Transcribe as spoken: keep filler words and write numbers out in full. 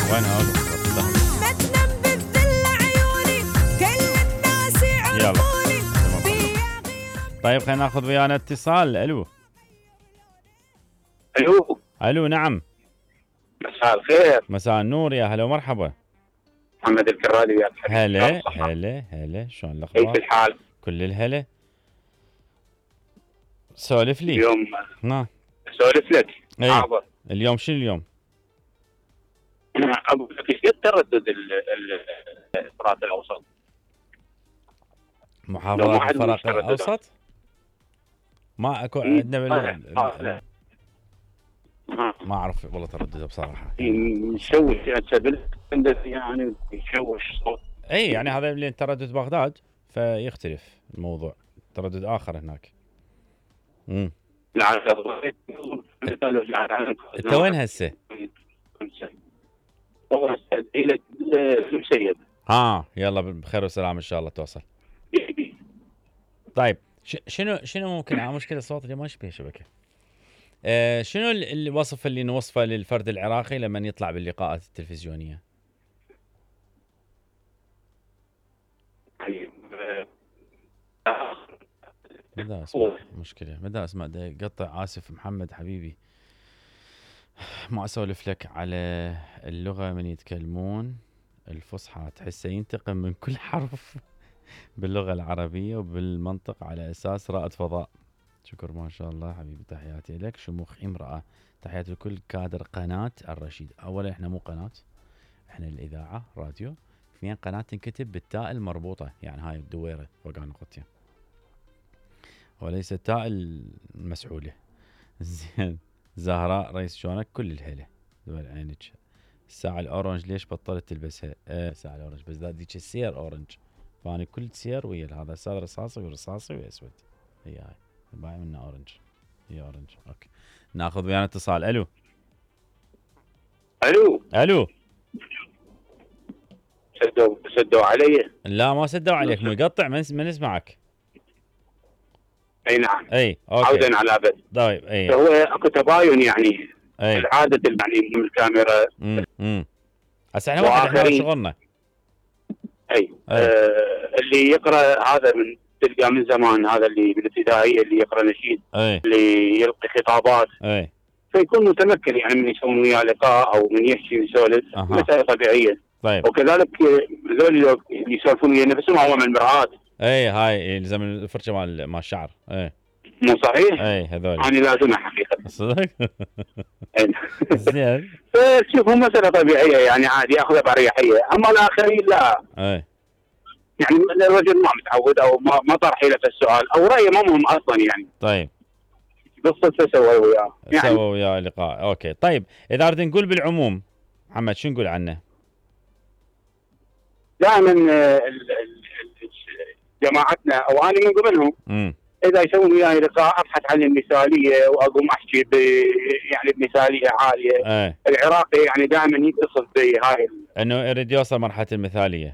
وين هذا؟ ما تنام بالذل عيوني كل الناس يعرفوني. طيب خلينا ناخذ ويانا اتصال. الو الو الو نعم. مساء الخير. مساء النور، يا هلا ومرحبا. محمد الكرادي يا حبيبي. هلا هلا هلا، شلون الاخبار؟ كيف الحال؟ كل الهلا. سولف لي اليوم. نعم اسولف لك. اي حاضر. اليوم شنو اليوم؟ اقول لك ايش قد تردد ال- ال- الفرات الاوسط؟ لو محافظة ما حد الفرق مش تردد. الاوسط ما اكو مم. عندنا بال... آه، لا. ها. ما اعرف والله تردده بصراحة. يشوش يعني يشوش صوت. اي يعني هذا اللي تردد بغداد فيختلف الموضوع، تردد اخر هناك. امم انت وين هسه؟ الى المسيب. ها يلا بخير وسلام ان شاء الله توصل. طيب ش- شنو شنو ممكن على مشكله الصوت اللي ما يشبه شبكه. آه شنو ال- الوصف اللي نوصفه للفرد العراقي لما يطلع باللقاءات التلفزيونيه؟ ماذا اسمع مشكله ماذا اسمع دا يقطع. اسف محمد حبيبي، ما اسولف لك على اللغه من يتكلمون الفصحى تحسه ينتقم من كل حرف باللغه العربيه وبالمنطق على اساس رائد فضاء. شكر ما شاء الله حبيبي، تحياتي لك. شموخ امراه، تحياتي لكل كادر قناه الرشيد. اولا احنا مو قناه، احنا الاذاعه راديو. اثنين قناه تنكتب بالتاء المربوطه، يعني هاي الدويره فوق نقطتين وليس التاء المسعوله. زين زهراء رئيس شلونك؟ كل الهلا دول عينك. الساعه الاورنج ليش بطلت تلبسها؟ ايه الساعه الاورنج بس ذيك السير اورنج، فاني كل سير ويا هذا صار رصاصي ورصاصي واسود. هي هاي باين منها اورنج، هي اورنج. اوكي ناخذ ويانا اتصال. الو الو الو. سدوا سدوا علي. لا ما سدوا عليك، مو يقطع من من نسمعك. اي نعم. اي اوكي عودا على ابد. طيب اي هو اكو تباين يعني اي العاده يعني من الكاميرا. امم امم هسه احنا واحد احنا وآخرين. شغلنا. اي أي. آه اللي يقرا هذا من تلقى من زمان، هذا اللي بالابتدائيه اللي يقرا نشيد، اي اللي يلقي خطابات، اي فيكون متمكن يعني من يسوون وياه لقاء او من يحكي ويسولف. أها. مساله طبيعيه. طيب وكذلك ذول اللي يسولفون ويا نفسهم هم من المرآة. اي هاي يلزم الفرشه مال مال الشعر. اي مو صحيح؟ اي هذول انا لازمها حقيقه. صدق. إي. زين فتشوف هم مساله طبيعيه يعني عادي ياخذها باريحيه، اما الاخرين لا. اي يعني الرجل ما متعود او ما ما طرح له السؤال او رايه ما مهم اصلا يعني. طيب بالصدفه سوى وياه يعني. سووا وياه لقاء. اوكي طيب اذا اريد نقول بالعموم محمد شو نقول عنه؟ دائما آه، ال- ال- ال- جماعتنا او انا من قبلهم امم اذا يسوون وياي لقاء ابحث عن المثاليه واقوم احكي ب يعني بمثاليه عاليه. اي العراقي يعني دائما يتصل بهاي ال- انه يريد يوصل مرحله المثاليه.